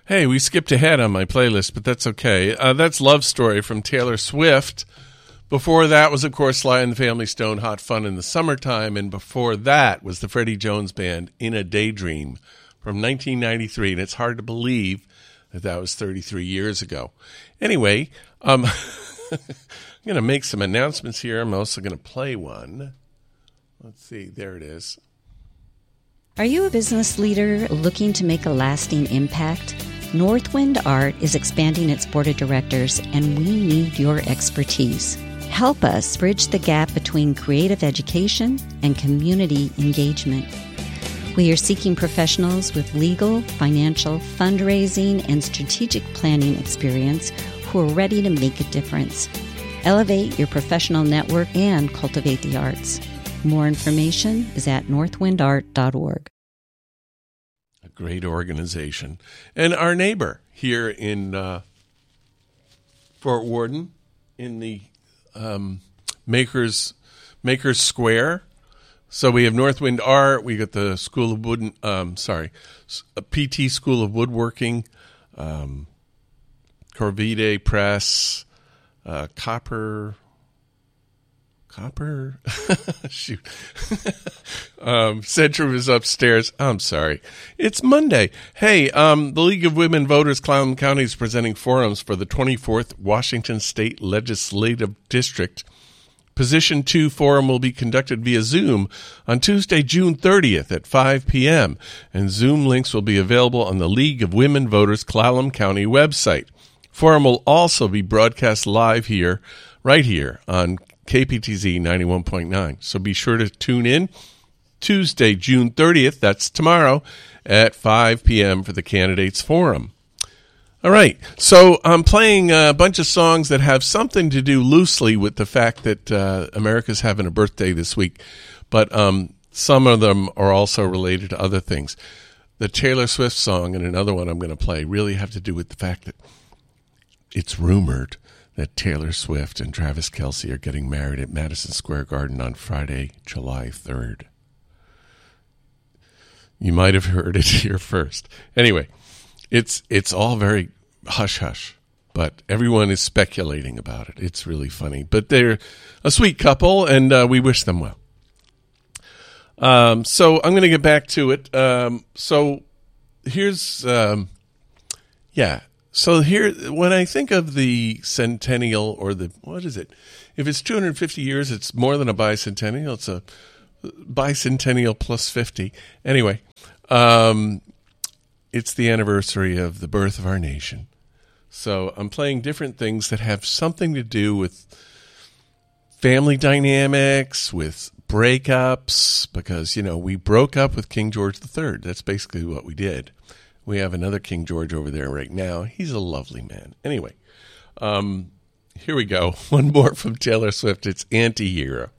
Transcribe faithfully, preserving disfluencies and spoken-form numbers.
Hey, we skipped ahead on my playlist, but that's okay. Uh, that's Love Story from Taylor Swift. Before that was, of course, Sly and the Family Stone, Hot Fun in the Summertime. And before that was the Freddie Jones Band, In a Daydream from nineteen ninety-three. And it's hard to believe that that was thirty-three years ago. Anyway, um, I'm going to make some announcements here. I'm also going to play one. Let's see. There it is. Are you a business leader looking to make a lasting impact? Northwind Art is expanding its board of directors, and we need your expertise. Help us bridge the gap between creative education and community engagement. We are seeking professionals with legal, financial, fundraising, and strategic planning experience who are ready to make a difference. Elevate your professional network and cultivate the arts. More information is at northwind art dot org. A great organization. And our neighbor here in uh, Fort Worden, in the um, Makers Makers Square. So we have Northwind Art. We got the School of Wood. Um, sorry, P T School of Woodworking, um, Corvide Press, uh, Copper. Copper? Shoot. um, Centrum is upstairs. I'm sorry. It's Monday. Hey, um, the League of Women Voters Clallam County is presenting forums for the twenty-fourth Washington State Legislative District. Position two forum will be conducted via Zoom on Tuesday, June thirtieth at five p.m., and Zoom links will be available on the League of Women Voters Clallam County website. Forum will also be broadcast live here, right here on K P T Z ninety-one point nine. So be sure to tune in Tuesday, June thirtieth, that's tomorrow, at five p.m. for the Candidates Forum. All right, so I'm playing a bunch of songs that have something to do loosely with the fact that uh, America's having a birthday this week, but um, some of them are also related to other things. The Taylor Swift song and another one I'm going to play really have to do with the fact that it's rumored that Taylor Swift and Travis Kelce are getting married at Madison Square Garden on Friday, July third. You might have heard it here first. Anyway, it's it's all very hush-hush, but everyone is speculating about it. It's really funny. But they're a sweet couple, and uh, we wish them well. Um, so I'm going to get back to it. Um, so here's, um, yeah, So here, when I think of the centennial or the, what is it? If it's two hundred fifty years, it's more than a bicentennial. It's a bicentennial plus fifty. Anyway, um, it's the anniversary of the birth of our nation. So I'm playing different things that have something to do with family dynamics, with breakups, because, you know, we broke up with King George the Third. That's basically what we did. We have another King George over there right now. He's a lovely man. Anyway, um, here we go. One more from Taylor Swift. It's Anti-Hero.